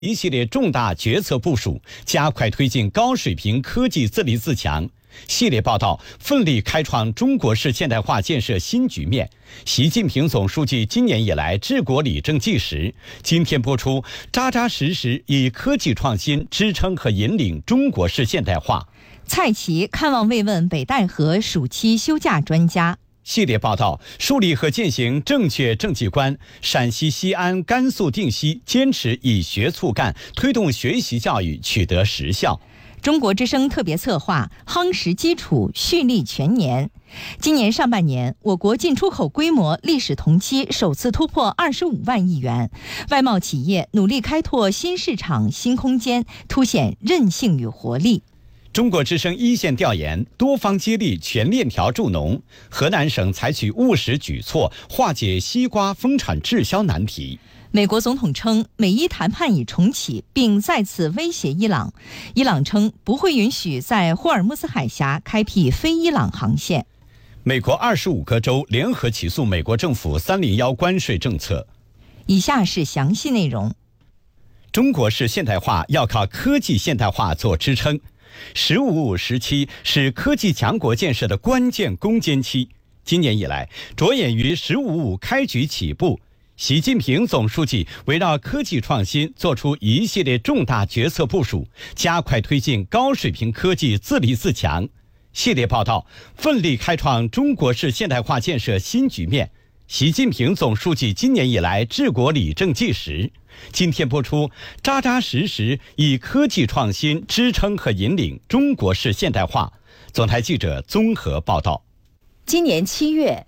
一系列重大决策部署，加快推进高水平科技自立自强。系列报道奋力开创中国式现代化建设新局面。习近平总书记今年以来治国理政纪实。今天播出，扎扎实实以科技创新支撑和引领中国式现代化。 蔡奇看望慰问北戴河暑期休假专家。 系列报道树立和践行正确政绩观。陕西西安、甘肃定西坚持以学促干，推动学习教育取得实效。 中国之声特别策划夯实基础，蓄力全年。今年上半年，我国进出口规模历史同期首次突破25万亿元，外贸企业努力开拓新市场、新空间，凸显韧性与活力。 中国之声一线调研，多方接力，全链条助农。河南省采取务实举措，化解西瓜丰产滞销难题。 美国总统称美伊谈判已重启，并再次威胁伊朗。伊朗称不会允许在霍尔木兹海峡开辟非伊朗航线。 美国25个州联合起诉美国政府301关税政策。 以下是详细内容。 中国式现代化要靠科技现代化做支撑。“15+5”时期是科技强国建设的关键攻坚期。今年以来，着眼于“15+5”开局起步，习近平总书记围绕科技创新做出一系列重大决策部署，加快推进高水平科技自立自强。系列报道奋力开创中国式现代化建设新局面。习近平总书记今年以来治国理政纪实。今天播出，扎扎实实以科技创新支撑和引领中国式现代化。总台记者综合报道。 今年7月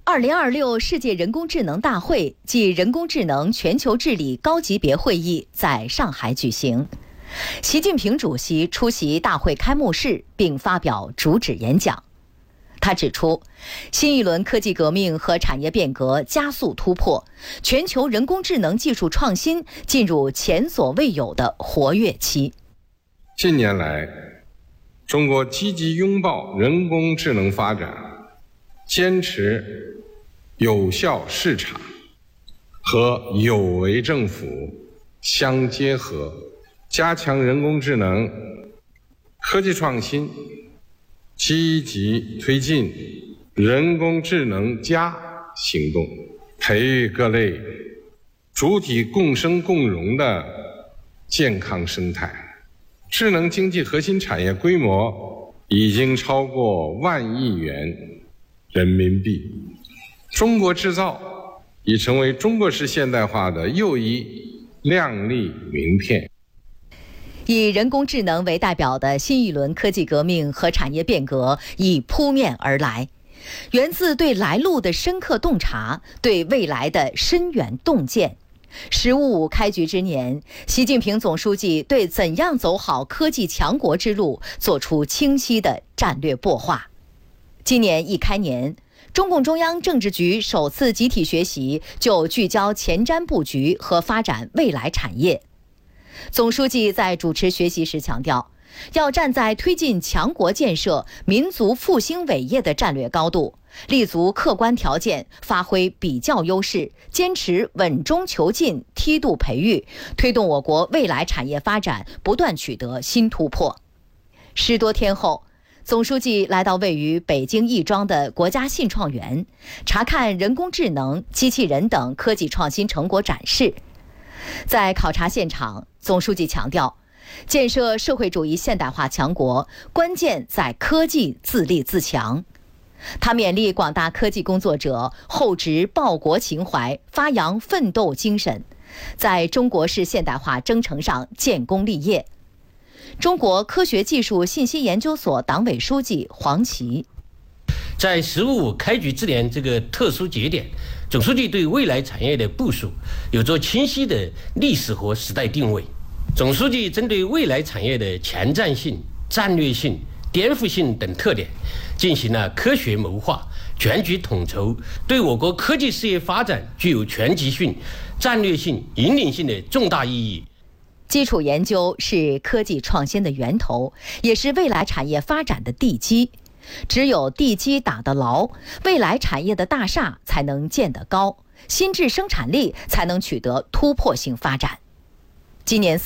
，2026世界人工智能大会暨人工智能全球治理高级别会议在上海举行。习近平主席出席大会开幕式并发表主旨演讲。他指出，新一轮科技革命和产业变革加速突破，全球人工智能技术创新进入前所未有的活跃期。 近年来，中国积极拥抱人工智能发展，坚持有效市场和有为政府相结合，加强人工智能科技创新，积极推进人工智能+行动，培育各类主体共生共荣的健康生态。智能经济核心产业规模已经超过1万亿元人民币，中国制造已成为中国式现代化的又一亮丽名片。 以人工智能为代表的新一轮科技革命和产业变革已扑面而来，源自对来路的深刻洞察，对未来的深远洞见。“15+5”开局之年，习近平总书记对怎样走好科技强国之路作出清晰的战略擘画。今年一开年，中共中央政治局首次集体学习就聚焦前瞻布局和发展未来产业。总书记在主持学习时强调，要站在推进强国建设、民族复兴伟业的战略高度，立足客观条件，发挥比较优势，坚持稳中求进、梯度培育，推动我国未来产业发展不断取得新突破。10多天后，总书记来到位于北京亦庄的国家信创园，查看人工智能、机器人等科技创新成果展示。在考察现场，总书记强调，建设社会主义现代化强国，关键在科技自立自强。他勉励广大科技工作者厚植报国情怀，发扬奋斗精神，在中国式现代化征程上建功立业。中国科学技术信息研究所党委书记黄奇， 在“15+5”开局之年这个特殊节点，总书记对未来产业的部署有着清晰的历史和时代定位。总书记针对未来产业的前瞻性、战略性、颠覆性等特点，进行了科学谋划、全局统筹，对我国科技事业发展具有全局性、战略性、引领性的重大意义。 基础研究是科技创新的源头，也是未来产业发展的地基。只有地基打得牢，未来产业的大厦才能建得高，新质生产力才能取得突破性发展。 今年